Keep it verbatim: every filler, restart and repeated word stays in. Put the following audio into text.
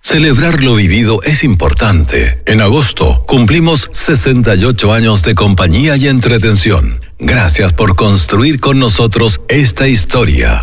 Celebrar lo vivido es importante. En agosto cumplimos sesenta y ocho años de compañía y entretención. Gracias por construir con nosotros esta historia.